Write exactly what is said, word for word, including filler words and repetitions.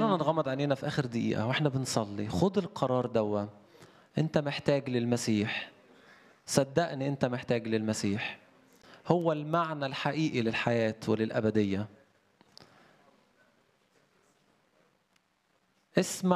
خلونا نغمض عينينا في آخر دقيقة وإحنا بنصلي. خد القرار دوا، أنت محتاج للمسيح، صدقني أنت محتاج للمسيح، هو المعنى الحقيقي للحياة وللأبدية. اسمع